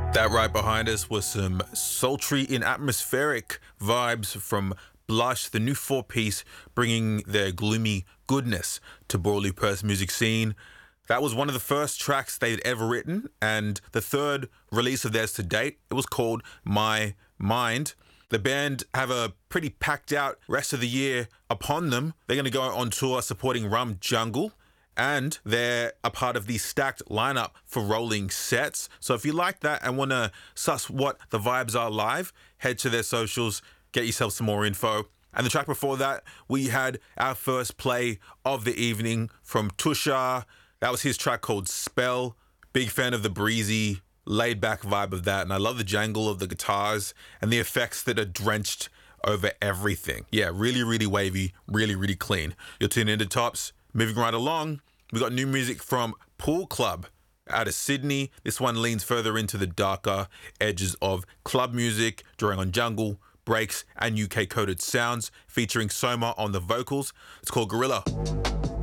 That right behind us was some sultry and atmospheric vibes from Blush, the new four-piece, bringing their gloomy goodness to Borloo Perth's music scene. That was one of the first tracks they'd ever written, and the third release of theirs to date. It was called My Mind. The band have a pretty packed out rest of the year upon them. They're going to go on tour supporting Rum Jungle, and they're a part of the stacked lineup for Rolling Sets. So if you like that and want to suss what the vibes are live, head to their socials, get yourself some more info. And the track before that, we had our first play of the evening from Tushar. That was his track called Spell. Big fan of the breezy, laid-back vibe of that. And I love the jangle of the guitars and the effects that are drenched over everything. Yeah, really, really wavy, really, really clean. You're tuning into Tops. Moving right along, we got new music from Pool Club out of Sydney. This one leans further into the darker edges of club music, drawing on jungle, breaks, and UK-coded sounds, featuring Soma on the vocals. It's called Gorilla.